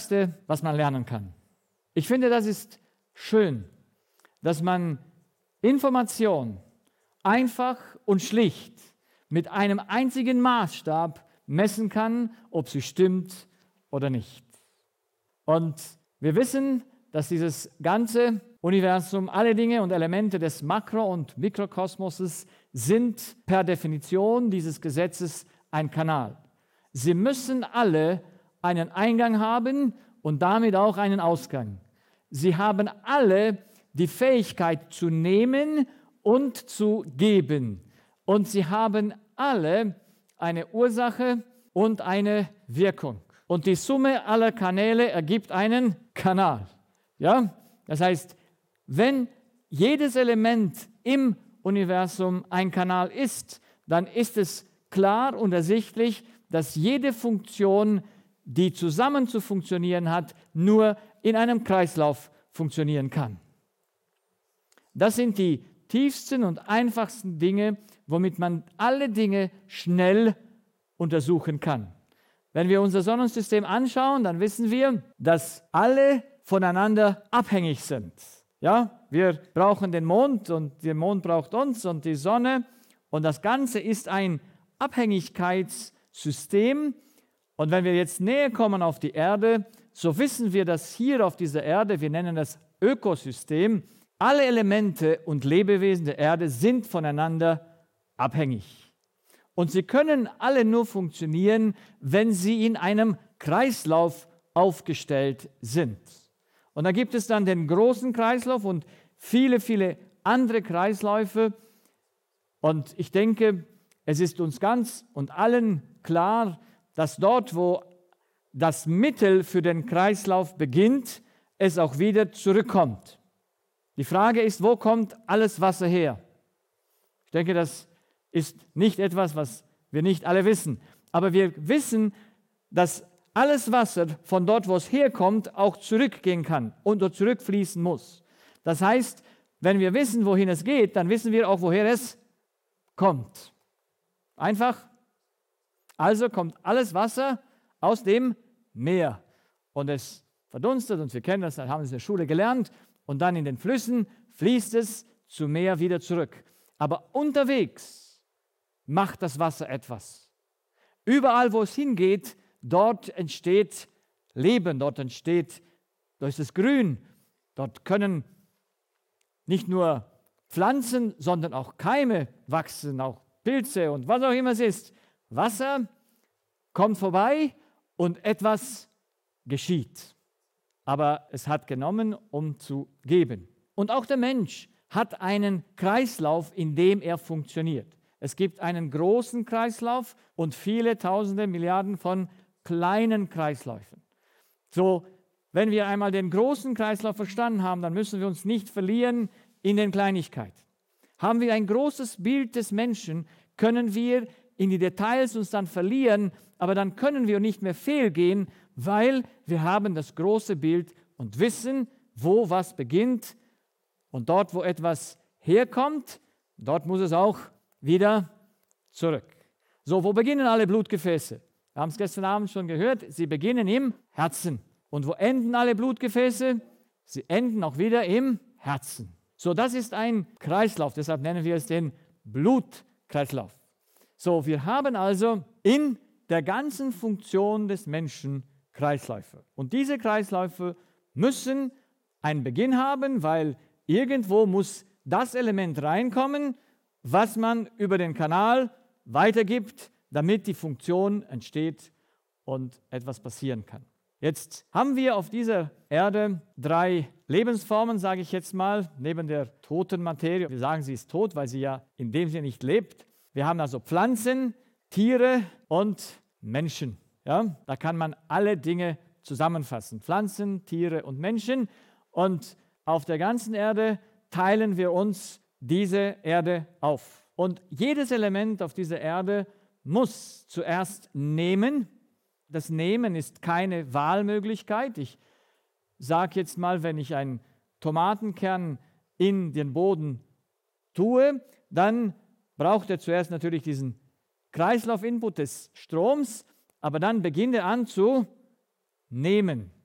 Erste, was man lernen kann. Ich finde, das ist schön, dass man Information einfach und schlicht mit einem einzigen Maßstab messen kann, ob sie stimmt oder nicht. Und wir wissen, dass dieses ganze Universum, alle Dinge und Elemente des Makro- und Mikrokosmoses sind per Definition dieses Gesetzes ein Kanal. Sie müssen alle einen Eingang haben und damit auch einen Ausgang. Sie haben alle die Fähigkeit zu nehmen und zu geben. Und sie haben alle eine Ursache und eine Wirkung. Und die Summe aller Kanäle ergibt einen Kanal. Ja? Das heißt, wenn jedes Element im Universum ein Kanal ist, dann ist es klar und ersichtlich, dass jede Funktion, die zusammen zu funktionieren hat, nur in einem Kreislauf funktionieren kann. Das sind die tiefsten und einfachsten Dinge, womit man alle Dinge schnell untersuchen kann. Wenn wir unser Sonnensystem anschauen, dann wissen wir, dass alle voneinander abhängig sind. Ja, wir brauchen den Mond und der Mond braucht uns und die Sonne. Und das Ganze ist ein Abhängigkeitssystem. Und wenn wir jetzt näher kommen auf die Erde, so wissen wir, dass hier auf dieser Erde, wir nennen das Ökosystem, alle Elemente und Lebewesen der Erde sind voneinander abhängig. Und sie können alle nur funktionieren, wenn sie in einem Kreislauf aufgestellt sind. Und da gibt es dann den großen Kreislauf und viele, viele andere Kreisläufe. Und ich denke, es ist uns ganz und allen klar, dass dort, wo das Mittel für den Kreislauf beginnt, es auch wieder zurückkommt. Die Frage ist, wo kommt alles Wasser her? Ich denke, das ist nicht etwas, was wir nicht alle wissen. Aber wir wissen, dass alles Wasser von dort, wo es herkommt, auch zurückgehen kann und dort zurückfließen muss. Das heißt, wenn wir wissen, wohin es geht, dann wissen wir auch, woher es kommt. Einfach. Also kommt alles Wasser aus dem Meer und es verdunstet und wir kennen das, haben wir in der Schule gelernt und dann in den Flüssen fließt es zum Meer wieder zurück. Aber unterwegs macht das Wasser etwas. Überall, wo es hingeht, dort entsteht Leben, dort ist es grün, dort können nicht nur Pflanzen, sondern auch Keime wachsen, auch Pilze und was auch immer es ist. Wasser kommt vorbei und etwas geschieht. Aber es hat genommen, um zu geben. Und auch der Mensch hat einen Kreislauf, in dem er funktioniert. Es gibt einen großen Kreislauf und viele Tausende, Milliarden von kleinen Kreisläufen. So, wenn wir einmal den großen Kreislauf verstanden haben, dann müssen wir uns nicht verlieren in den Kleinigkeiten. Haben wir ein großes Bild des Menschen, können wir in die Details uns dann verlieren, aber dann können wir nicht mehr fehlgehen, weil wir haben das große Bild und wissen, wo was beginnt und dort, wo etwas herkommt, dort muss es auch wieder zurück. So, wo beginnen alle Blutgefäße? Wir haben es gestern Abend schon gehört, sie beginnen im Herzen. Und wo enden alle Blutgefäße? Sie enden auch wieder im Herzen. So, das ist ein Kreislauf, deshalb nennen wir es den Blutkreislauf. So, wir haben also in der ganzen Funktion des Menschen Kreisläufe. Und diese Kreisläufe müssen einen Beginn haben, weil irgendwo muss das Element reinkommen, was man über den Kanal weitergibt, damit die Funktion entsteht und etwas passieren kann. Jetzt haben wir auf dieser Erde 3 Lebensformen, sage ich jetzt mal, neben der toten Materie. Wir sagen, sie ist tot, weil sie ja in dem Sinne nicht lebt. Wir haben also Pflanzen, Tiere und Menschen. Ja? Da kann man alle Dinge zusammenfassen. Pflanzen, Tiere und Menschen. Und auf der ganzen Erde teilen wir uns diese Erde auf. Und jedes Element auf dieser Erde muss zuerst nehmen. Das Nehmen ist keine Wahlmöglichkeit. Ich sage jetzt mal, wenn ich einen Tomatenkern in den Boden tue, dann braucht er zuerst natürlich diesen Kreislauf-Input des Stroms, aber dann beginnt er an zu nehmen.